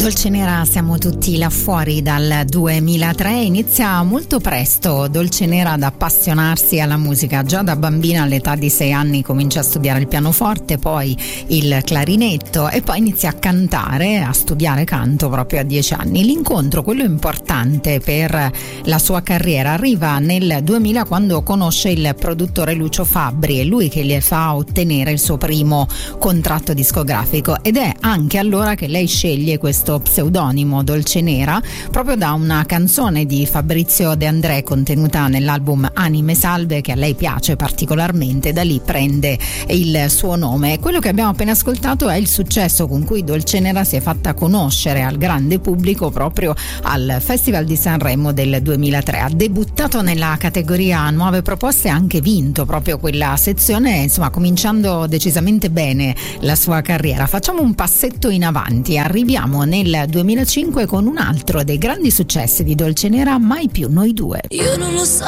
Dolce Nera, siamo tutti là fuori dal 2003, inizia molto presto Dolce Nera ad appassionarsi alla musica. Già da bambina all'età di 6 anni comincia a studiare il pianoforte, poi il clarinetto e poi inizia a cantare, a studiare canto proprio a 10 anni. L'incontro, quello importante per la sua carriera, arriva nel 2000 quando conosce il produttore Lucio Fabbri, è lui che le fa ottenere il suo primo contratto discografico ed è anche allora che lei sceglie questo pseudonimo Dolce Nera proprio da una canzone di Fabrizio De André contenuta nell'album Anime Salve che a lei piace particolarmente, da lì prende il suo nome. Quello che abbiamo appena ascoltato è il successo con cui Dolce Nera si è fatta conoscere al grande pubblico proprio al Festival di Sanremo del 2003. Ha debuttato nella categoria Nuove Proposte e ha anche vinto proprio quella sezione, insomma cominciando decisamente bene la sua carriera. Facciamo un passetto in avanti, arriviamo nel 2005 con un altro dei grandi successi di Dolce Nera, Mai più noi due. Io non lo so